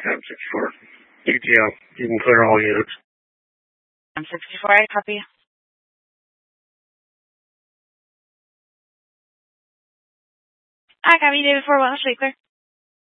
M64. UTM. You can clear all units. M64, I copy. I copy, David 4-1, clear.